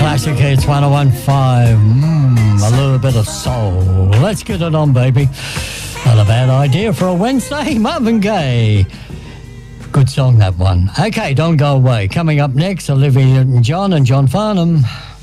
Classic Hits 101.5. A little bit of soul. Let's get it on, baby. Not a bad idea for a Wednesday. Marvin Gaye. Good song, that one. Okay, don't go away. Coming up next, Olivia Newton-John and John Farnham.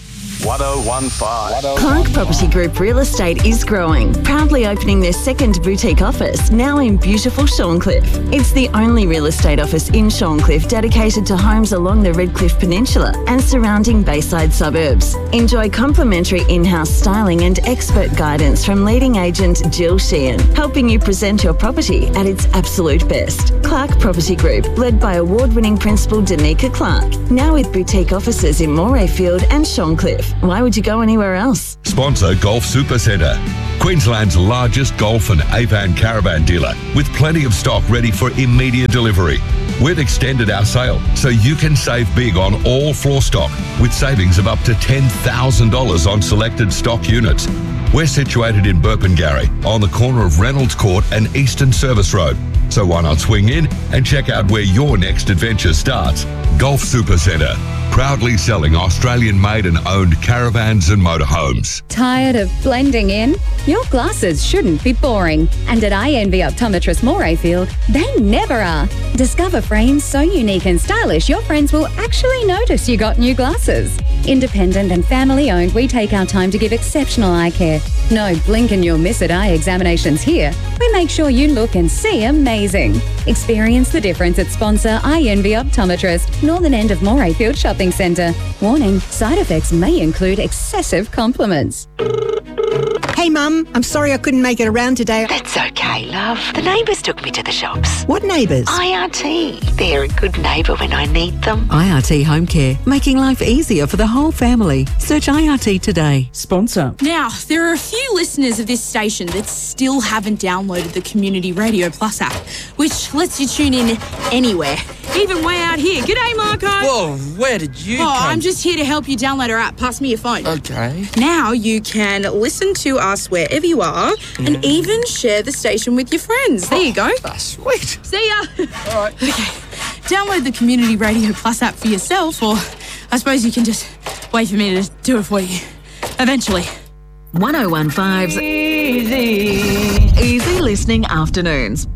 101.5. Clark Property Group Real Estate is growing, proudly opening their second boutique office, now in beautiful Shorncliffe. It's the only real estate office in Shorncliffe dedicated to homes along the Redcliffe Peninsula and surrounding Bayside suburbs. Enjoy complimentary in-house styling and expert guidance from leading agent Jill Sheehan, helping you present your property at its absolute best. Clark Property Group, led by award-winning principal Danica Clark, now with boutique offices in Morayfield and Shorncliffe. Why would you go anywhere else? Sponsor Golf Supercentre, Queensland's largest golf and Avan caravan dealer, with plenty of stock ready for immediate delivery. We've extended our sale so you can save big on all floor stock with savings of up to $10,000 on selected stock units. We're situated in Burpengary on the corner of Reynolds Court and Eastern Service Road. So why not swing in and check out where your next adventure starts? Golf Supercentre, proudly selling Australian-made and owned caravans and motorhomes. Tired of blending in? Your glasses shouldn't be boring. And at INV Optometrist Morayfield, they never are. Discover frames so unique and stylish your friends will actually notice you got new glasses. Independent and family-owned, we take our time to give exceptional eye care. No blink and you'll miss it eye examinations here. We make sure you look and see amazing. Experience the difference at sponsor INV Optometrist, northern end of Morayfield Shopping Centre. Warning, side effects may include excessive compliments. Hey Mum, I'm sorry I couldn't make it around today. That's okay, love. The neighbours took me to the shops. What neighbours? IRT. They're a good neighbour when I need them. IRT Home Care, making life easier for the whole family. Search IRT today. Sponsor. Now, there are a few listeners of this station that still haven't downloaded the Community Radio Plus app, which lets you tune in anywhere, even way out here. G'day, Marco. Whoa, where did you come? I'm just here to help you download our app. Pass me your phone. Okay. Now you can listen to us wherever you are and even share the station with your friends. There you go. Sweet. See ya. All right. Okay. Download the Community Radio Plus app for yourself, or I suppose you can just wait for me to do it for you. Eventually. 101.5's Easy Listening Afternoons.